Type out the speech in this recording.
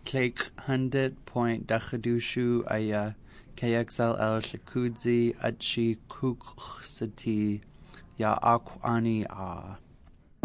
Clake 100.Dachadushu aya KXLL Shakudzi Achi Kuksati Ya Akwani